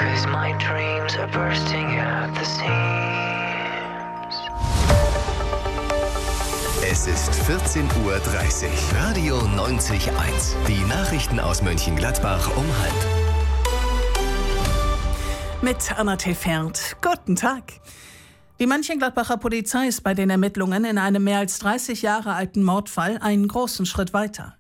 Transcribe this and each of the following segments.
'cause my dreams are bursting at the seams. Es ist 14:30 Uhr. Radio 90.1. Die Nachrichten aus Mönchengladbach um 12:30. Mit Anna Tefert. Guten Tag. Die Mönchengladbacher Polizei ist bei den Ermittlungen in einem mehr als 30 Jahre alten Mordfall einen großen Schritt weiter.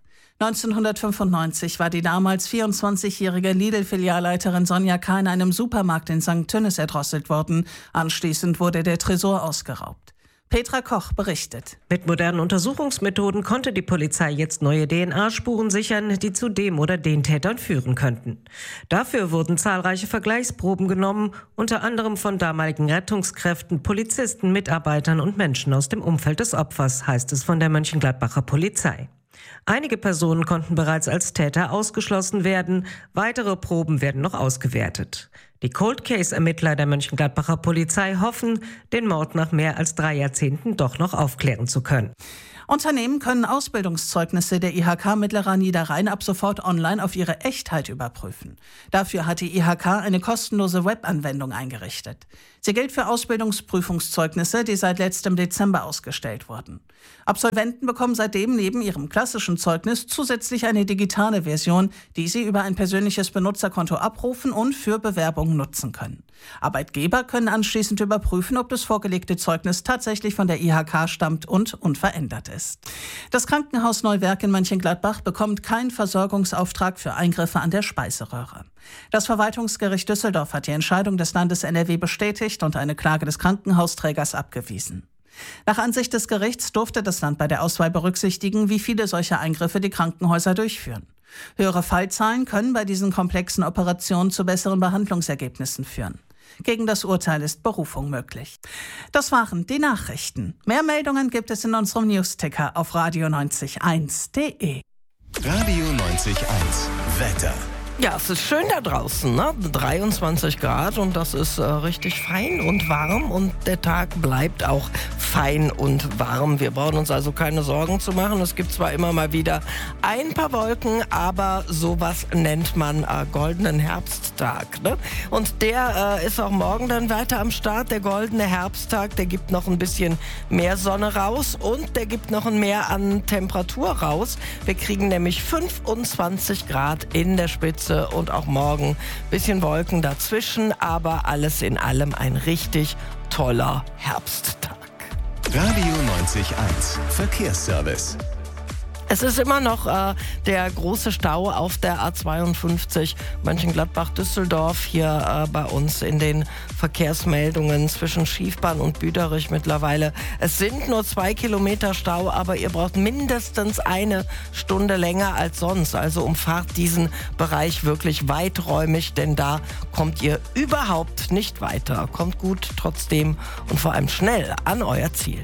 1995 war die damals 24-jährige Lidl-Filialleiterin Sonja K. in einem Supermarkt in St. Tönnes erdrosselt worden. Anschließend wurde der Tresor ausgeraubt. Petra Koch berichtet. Mit modernen Untersuchungsmethoden konnte die Polizei jetzt neue DNA-Spuren sichern, die zu dem oder den Tätern führen könnten. Dafür wurden zahlreiche Vergleichsproben genommen, unter anderem von damaligen Rettungskräften, Polizisten, Mitarbeitern und Menschen aus dem Umfeld des Opfers, heißt es von der Mönchengladbacher Polizei. Einige Personen konnten bereits als Täter ausgeschlossen werden, weitere Proben werden noch ausgewertet. Die Cold-Case-Ermittler der Mönchengladbacher Polizei hoffen, den Mord nach mehr als 3 Jahrzehnten doch noch aufklären zu können. Unternehmen können Ausbildungszeugnisse der IHK Mittlerer Niederrhein ab sofort online auf ihre Echtheit überprüfen. Dafür hat die IHK eine kostenlose Webanwendung eingerichtet. Sie gilt für Ausbildungsprüfungszeugnisse, die seit letztem Dezember ausgestellt wurden. Absolventen bekommen seitdem neben ihrem klassischen Zeugnis zusätzlich eine digitale Version, die sie über ein persönliches Benutzerkonto abrufen und für Bewerbungen nutzen können. Arbeitgeber können anschließend überprüfen, ob das vorgelegte Zeugnis tatsächlich von der IHK stammt und unverändert ist. Das Krankenhaus Neuwerk in Mönchengladbach bekommt keinen Versorgungsauftrag für Eingriffe an der Speiseröhre. Das Verwaltungsgericht Düsseldorf hat die Entscheidung des Landes NRW bestätigt und eine Klage des Krankenhausträgers abgewiesen. Nach Ansicht des Gerichts durfte das Land bei der Auswahl berücksichtigen, wie viele solcher Eingriffe die Krankenhäuser durchführen. Höhere Fallzahlen können bei diesen komplexen Operationen zu besseren Behandlungsergebnissen führen. Gegen das Urteil ist Berufung möglich. Das waren die Nachrichten. Mehr Meldungen gibt es in unserem Newsticker auf radio90.1.de. Radio 90.1. Wetter. Ja, es ist schön da draußen, ne? 23 Grad und das ist richtig fein und warm und der Tag bleibt auch fein und warm. Wir brauchen uns also keine Sorgen zu machen. Es gibt zwar immer mal wieder ein paar Wolken, aber sowas nennt man goldenen Herbsttag, ne? Und der ist auch morgen dann weiter am Start. Der goldene Herbsttag, der gibt noch ein bisschen mehr Sonne raus und der gibt noch ein mehr an Temperatur raus. Wir kriegen nämlich 25 Grad in der Spitze. Und auch morgen ein bisschen Wolken dazwischen, aber alles in allem ein richtig toller Herbsttag. Radio 90.1. Verkehrsservice. Es ist immer noch der große Stau auf der A52 Mönchengladbach-Düsseldorf hier bei uns in den Verkehrsmeldungen zwischen Schiefbahn und Büderich mittlerweile. Es sind nur 2 Kilometer Stau, aber ihr braucht mindestens 1 Stunde länger als sonst. Also umfahrt diesen Bereich wirklich weiträumig, denn da kommt ihr überhaupt nicht weiter. Kommt gut trotzdem und vor allem schnell an euer Ziel.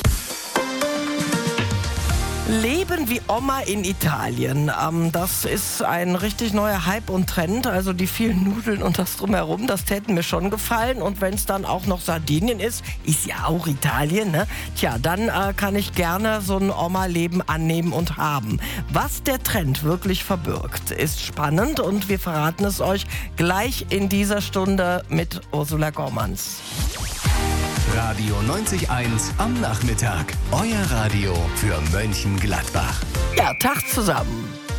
Leben wie Oma in Italien. Das ist ein richtig neuer Hype und Trend. Also die vielen Nudeln und das Drumherum, das täten mir schon gefallen. Und wenn es dann auch noch Sardinien ist ja auch Italien, ne? Tja, dann kann ich gerne so ein Oma-Leben annehmen und haben. Was der Trend wirklich verbirgt, ist spannend und wir verraten es euch gleich in dieser Stunde mit Ursula Gormanns. Radio 90.1 am Nachmittag. Euer Radio für Mönchengladbach. Ja, Tag zusammen.